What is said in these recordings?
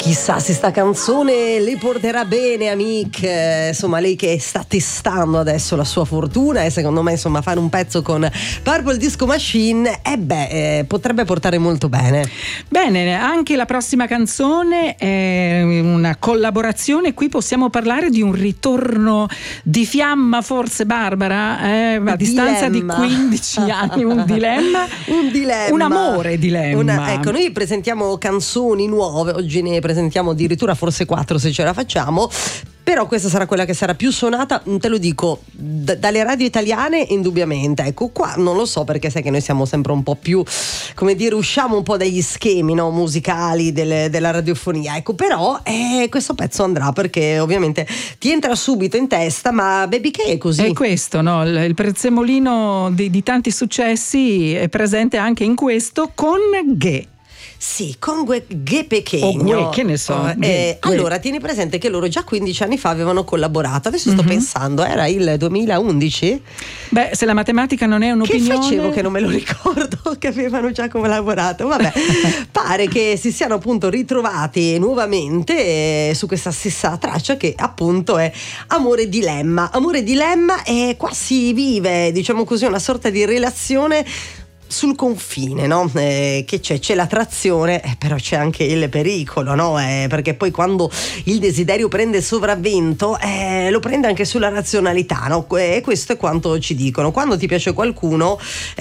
Chissà se sta canzone le porterà bene, amiche. Insomma, lei che sta testando adesso la sua fortuna e secondo me, insomma, fare un pezzo con Purple Disco Machine potrebbe portare molto bene. Bene, anche la prossima canzone è una collaborazione. Qui possiamo parlare di un ritorno di fiamma, forse, Barbara, a distanza di 15 anni. Un dilemma, un amore dilemma. Ecco, noi presentiamo canzoni nuove, oggi ne presentiamo addirittura forse 4 se ce la facciamo. Però questa sarà quella che sarà più suonata, te lo dico, dalle radio italiane indubbiamente. Ecco, qua non lo so, perché sai che noi siamo sempre un po' più, come dire, usciamo un po' dagli schemi, no, musicali della radiofonia. Ecco, però questo pezzo andrà, perché ovviamente ti entra subito in testa, ma Baby K è così. È questo, no? Il prezzemolino di tanti successi è presente anche in questo con Ghe. Sì, con Ghe Pequeno. O Gue, che ne so. Allora, tieni presente che loro già 15 anni fa avevano collaborato. Adesso sto pensando, era il 2011? Beh, se la matematica non è un'opinione. Che facevo che non me lo ricordo, che avevano già collaborato. Vabbè, pare che si siano appunto ritrovati nuovamente su questa stessa traccia, che appunto è Amore Dilemma. Amore Dilemma, e qua si vive, diciamo così, una sorta di relazione sul confine, no? Che c'è l'attrazione, però c'è anche il pericolo, no? Perché poi quando il desiderio prende sopravvento, lo prende anche sulla razionalità, no? E questo è quanto ci dicono. Quando ti piace qualcuno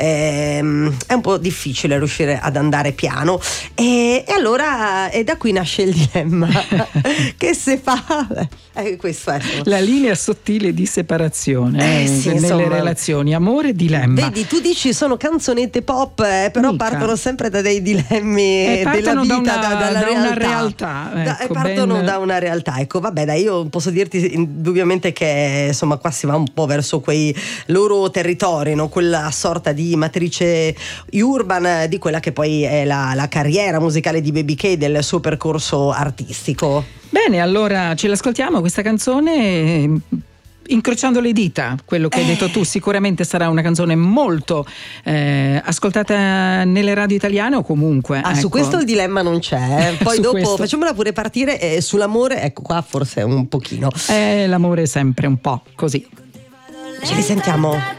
è un po' difficile riuscire ad andare piano, e allora da qui nasce il dilemma. Che se fa? Questo è la linea sottile di separazione sì, nelle insomma, relazioni, amore, dilemma. Vedi, tu dici sono canzonette pop, però mica. Partono sempre da dei dilemmi della vita, dalla una realtà. Ecco, partono da una realtà. Ecco, vabbè, dai, io posso dirti indubbiamente che insomma qua si va un po' verso quei loro territori, no? Quella sorta di matrice urban di quella che poi è la carriera musicale di Baby K, del suo percorso artistico. Bene, allora ce l'ascoltiamo questa canzone, incrociando le dita. Quello che hai detto tu, sicuramente sarà una canzone molto ascoltata nelle radio italiane, o comunque ecco. Su questo il dilemma non c'è. Poi dopo questo facciamola pure partire sull'amore. Ecco, qua forse un pochino l'amore è sempre un po' così. Ce li sentiamo.